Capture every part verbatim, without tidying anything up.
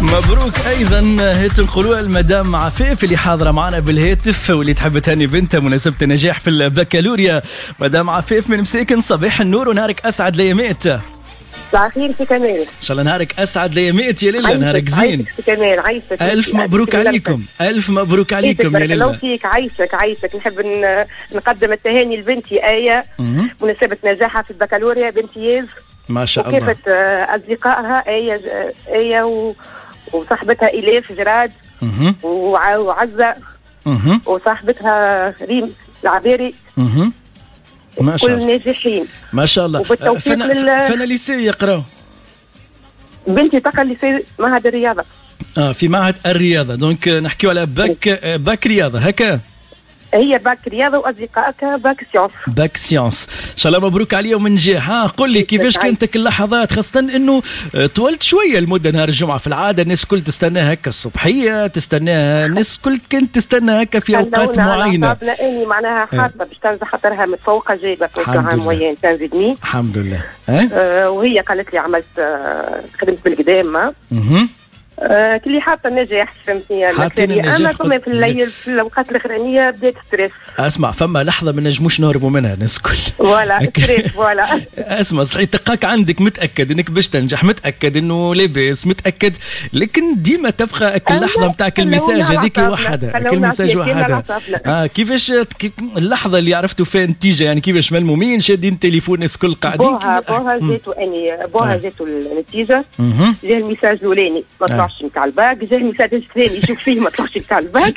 مبروك ايضا هي تنقلوا المدام عفيف اللي حاضره معنا بالهاتف واللي تحب تهني بنتها مناسبه النجاح في البكالوريا. مدام عفيف من مساكن، صباح النور ونهارك اسعد ليامات. صباح الخير في كمال. ان شاء الله نهارك اسعد ليامات يا ليلى، نهارك زين. عايشك في كمال، عايشك. الف مبروك عليكم، الف مبروك عليكم يا ليلى. الله فيك، عايشك عايشك. نحب نقدم التهاني لبنتي آية مناسبة نجاحها في البكالوريا بامتياز. ما شاء الله. وكافة أصدقائها آية آية و... وصاحبتها إليف جراد وعزة وصاحبتها ريم العبيري. ما شاء الله. كل ناجحين ما شاء الله. وبالتوفيق فن... لل... فن ليسي يقراو. بنتي تقرا ليسي معهد الرياضة. اه في معهد الرياضة، دونك نحكيو على باك باك رياضة هكا. هي باك رياضه واصدقائك باك سيونس. باك سيونس ان شاء الله مبروك عليهم النجاح. ها قل لي كيفاش كانت اللحظات، خاصه انه طولت شويه المده نهار الجمعه. في العاده الناس الكل تستناها هكا الصبحيه، تستناها الناس الكل كانت تستنى هكا في اوقات معينه. لا اني معناها حاطه باش تنجح خاطرها متفوقه جايبه في عام موين تنزل دمي الحمد لله. أه وهي قالت لي عملت آه خدمت بالقدام. اها آه كلي حاطه النجاح فهمتني. انا كنا في الليل في الاوقات الاخرانيه بديت ستريس. اسمع فما لحظه ما نجموش نهربوا منها الناس الكل. ولا ستريس ولا اسمع صحيح تلقاك عندك متاكد انك باش تنجح، متاكد انه لاباس، متاكد، لكن ديما تبقى اللحظه نتاعك المساج هذيك وحدها، المساج وحدها. اه كيفاش اللحظه اللي عرفتوا فيها النتيجه، يعني كيفاش ملمومين شادين تليفون الناس الكل قاعدين. بوها بوها جاتو اني بوها جاتو النتيجه، جا الميساج الاولاني ما طلعش نتاع الباك، جا الميساج الثاني شوف فيه ما طلعش نتاع الباك.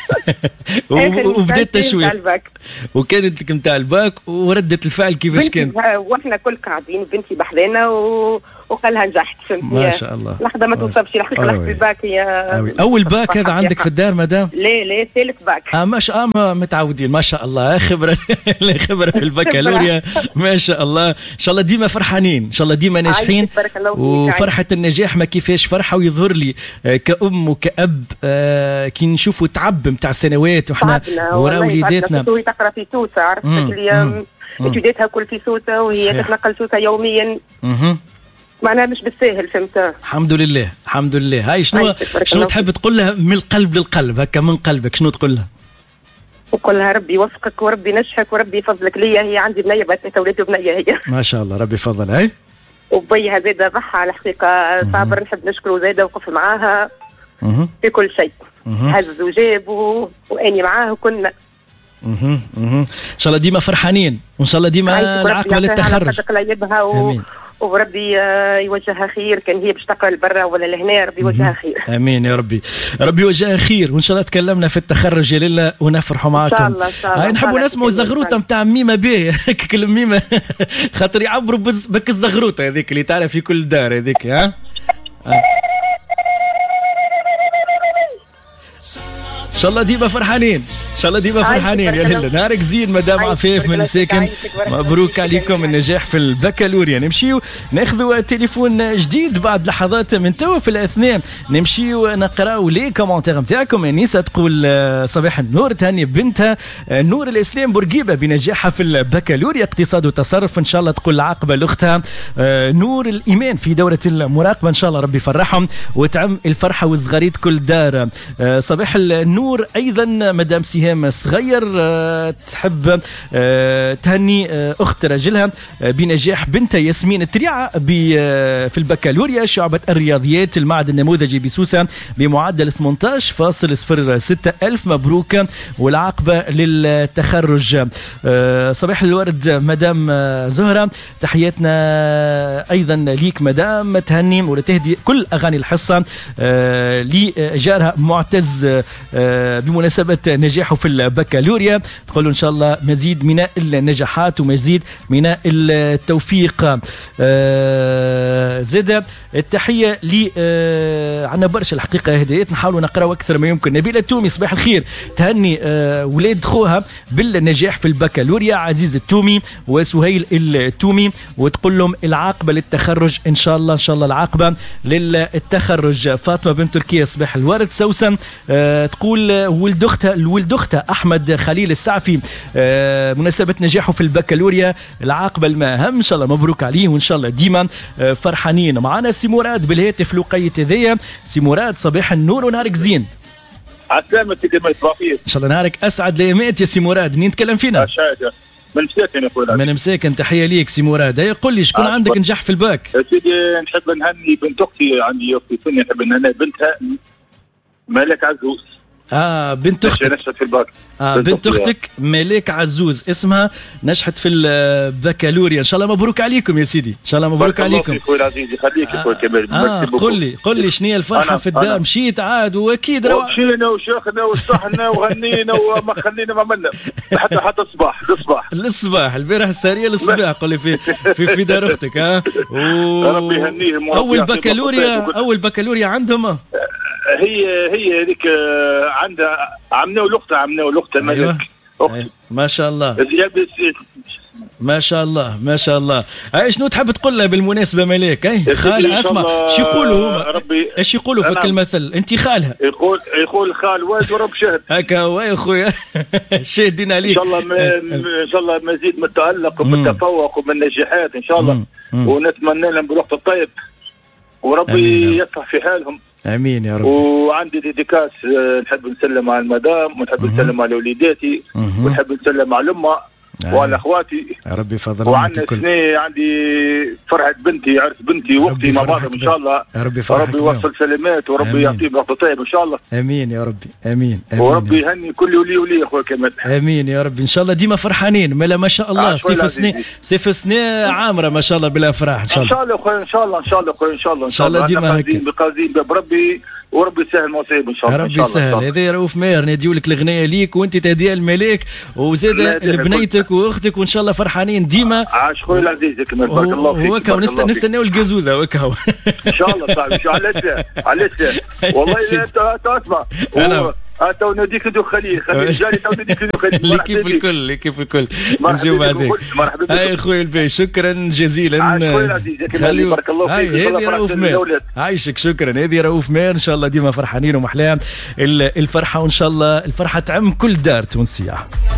وبدات تشويق وكانت لك نتاع الباك وردة الفعل كيفاش كانت؟ واحنا كل قاعدين بنتي بحذانا و... وقالها نجحت فهمتني. ما شاء الله. لحظه ما توصفش الحقيقه. لحظه الباك هي اول باك هذا عندك في الدار مدام؟ لا لا ثالث باك. اه ما شاء الله متعودين ما شاء الله. خبره خبره في البكالوريا ما شاء الله. ان شاء الله ديما فرحانين، ان شاء الله ديما ناجحين. وفرحه النجاح ما كيفاش فرحه. ويظهر لي كأم وكأب آه كي نشوفوا تعب نتاع سنوات وحنا ورا وليداتنا. وهي تقرا في سوسه، عرفت اليوم اتجاهها كل في سوسه وهي تتنقل سوسه يوميا. اها معناها مش بالساهل فهمت. الحمد لله الحمد لله. هاي شنو شنو تحب تقول لها من القلب للقلب هكا من قلبك؟ شنو تقول لها؟ وقول لها ربي يوفقك وربي ينجحك وربي يفضلك ليا. هي عندي بنيه بات ثلاث اولاد وبنيه هي ما شاء الله ربي يفضل. هاي وبيها زاده ضحى على الحقيقه صابر، نحب نشكره زاده وقف معاها في كل شيء. هز وجاب واني معاه وكنا اها اها ان شاء الله ديما فرحانين وان شاء الله ديما العاقبه للتخرج. و... وربي يوجهها خير. كان هي باش تقرا لبرا ولا لهنا ربي يوجهها خير. امين يا ربي. ربي يوجهها خير. وان شاء الله تكلمنا في التخرج يا ليلى ونفرحوا معاكم. ان شاء الله ان شاء الله. نحبوا نسمعوا الزغروطه نتاع ميمه باهيه هيك ميمه خاطر يعبروا بك الزغروطه هذيك اللي تعرف في كل دار هذيك. ها ان شاء الله ديما فرحانين، ان شاء الله ديما فرحانين يا هلا. نهارك زين مدام عفيف من مساكن، مبروك عليكم النجاح في البكالوريا. نمشيو ناخذوا تليفون جديد بعد لحظات من توا. في الاثناء نمشيو نقراو لي كومونتير نتاعكم. انيسه تقول صباح النور تهني بنتها نور الاسلام بورقيبه بنجاحها في البكالوريا اقتصاد وتصرف، ان شاء الله تقول العاقبه لاختها نور الايمان في دوره المراقبه، ان شاء الله ربي يفرحهم وتعم الفرحه والزغاريد كل دار. صباح النور ايضا مدام سهام صغير تحب تهني اخت راجلها بنجاح بنتها ياسمين التريعه في البكالوريا شعبه الرياضيات المعهد النموذجي بسوسه بمعدل ثمانية عشر فاصلة صفر ستة. الف مبروك والعاقبه للتخرج. صباح الورد مدام زهره، تحياتنا ايضا ليك مدام، تهني وتهدي كل اغاني الحصه لجارها معتز بمناسبة نجاحه في البكالوريا. تقول إن شاء الله مزيد من النجاحات ومزيد من التوفيق. آه زاد التحية لي آه عنا برشا الحقيقة هدايات نحاولوا نقرأ أكثر ما يمكن. نبيلة التومي صباح الخير، تهني آه ولاد خوها بالنجاح في البكالوريا عزيز التومي وسهيل التومي، وتقول لهم العاقبة للتخرج إن شاء الله، إن شاء الله العاقبة للتخرج. فاطمة بنت تركيا صباح الورد. سوسن آه تقول ولد اختها الولد اختها احمد خليل السعفي مناسبه نجاحه في البكالوريا العاقبه المهام ان شاء الله مبروك عليه وان شاء الله ديما فرحانين. معنا سي مراد بالهاتف لقيت هذيا. سي مراد صباح النور ونهارك زين. عسلامتك كما يترافيك ان شاء الله نهارك اسعد ليامات يا سي مراد. منين نتكلم فينا؟ من مساكن يا خويا. من مساكن. تحيه ليك سي مراد. هيا قول لي شكون عندك نجح في الباك؟ يا سيدي نحب نهني بنت اختي عندي اختي سني نحب نهني بنتها مالك عزوز. اه بنت اختك نجحت في الباك. اه بنت اختك مالك عزوز اسمها نجحت في البكالوريا ان شاء الله مبروك عليكم يا سيدي. ان شاء الله مبروك عليكم. الله خويا العزيز يخليك يا خويا كمال. اه قول لي قول لي شنو هي الفرحه في الدار؟ مشيت عاد واكيد روح مشينا وشاخنا وصحنا وغنينا وما خلينا ما عملنا حتى حتى الصباح للصباح للصباح البارح الساريه للصباح. قول لي في في في دار اختك ها. ربي يهنيهم. اول بكالوريا اول بكالوريا عندهم هي هي هذيك عندها عمنا ولختها عمنا ولختها ملك. أيوة. أيوة. ما شاء الله ما شاء الله ما شاء الله. اي شنو تحب تقول لها بالمناسبه ملك؟ اي خال اسمع شو يقولوا هما ايش يقولوا فك المثل انت خالها؟ يقول يقول خال والد ورب شهد. هكا هو يا خويا شاهدين عليك. ان شاء الله ان شاء الله مزيد من التالق ومن التفوق ومن النجاحات ان شاء الله. ونتمنى لهم بالوقت الطيب وربي يصلح في حالهم. امين يا رب. وعندي ديديكاس نحب نسلم على المدام ونحب نسلم على وليداتي ونحب نسلم على الامه وعلى اخواتي يا ربي فضل. وعندنا سنه عندي فرحه بنتي عرس بنتي واختي مع بعضهم ان شاء الله. يا ربي ربي يوصل سلامات وربي يعطيه وقت طيب ان شاء الله. امين يا ربي امين, أمين وربي يهني كل ولي ولي يا اخويا كمال. امين يا ربي ان شاء الله ديما فرحانين. ملا ما شاء الله سيف سنه سيف سنه عامره ما شاء الله بالافراح ان شاء الله. ان شاء الله اخويا ان شاء الله ان شاء الله اخويا ان شاء الله ان شاء الله ديما هكا بقاعدين باب ربي وربي يسهل المصيب ان شاء الله. ربي يسهل. هذا رؤوف ماهر ناديو لك الغنايه ليك وانت تهديها الملاك وزاد لبنيتك واختك وان شاء الله فرحانين ديما. عاش خويا العزيز كما بارك الله فيك. وكا نستناو الجازوزه وكا ان شاء الله صاحبي. شو علاش لا علاش لا والله انت اسمع انا تو ناديك دو خليل خليل جاري تو ناديك دو خليل. اللي كيف الكل اللي كيف الكل نجيو بعدين. هاي خويا البي شكرا جزيلا. خويا العزيز خلي بارك الله فيك. هذه رؤوف ماهر عايشك شكرا. هذه رؤوف ماهر ان شاء الله ديما فرحانين ومحلاها الفرحه وان شاء الله الفرحه تعم كل دار تونسيه.